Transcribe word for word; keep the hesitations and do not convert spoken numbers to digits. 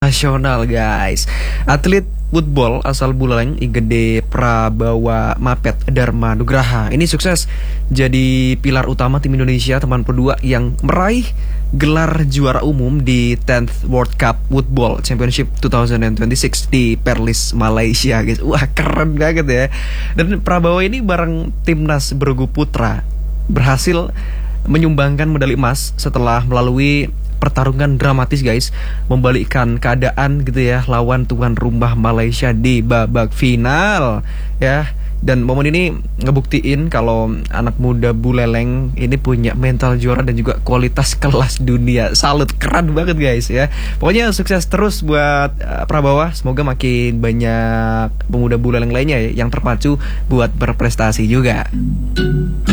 nasional guys. Atlet football asal Buleleng I Gede Prabawa Mapet Dharma Nugraha ini sukses jadi pilar utama tim Indonesia teman kedua yang meraih gelar juara umum di tenth World Cup Football Championship dua ribu dua puluh enam di Perlis, Malaysia guys. Wah keren banget ya. Dan Prabawa ini bareng timnas bergu putra berhasil menyumbangkan medali emas setelah melalui pertarungan dramatis guys, membalikkan keadaan gitu ya lawan tuan rumah Malaysia di babak final ya. Dan momen ini ngebuktiin kalau anak muda Buleleng ini punya mental juara dan juga kualitas kelas dunia. Salut, keren banget guys ya. Pokoknya sukses terus buat uh, Prabawa. Semoga makin banyak pemuda Buleleng lainnya ya yang terpacu buat berprestasi juga.